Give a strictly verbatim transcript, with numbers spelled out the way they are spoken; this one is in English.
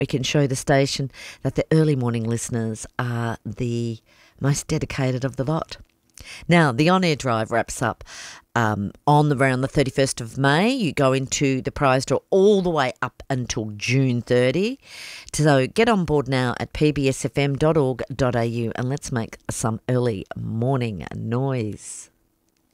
we can show the station that the early morning listeners are the most dedicated of the lot. Now, the on-air drive wraps up um, on the around the thirty-first of May. You go into the prize draw all the way up until June thirtieth. So get on board now at p b s f m dot org dot a u and let's make some early morning noise.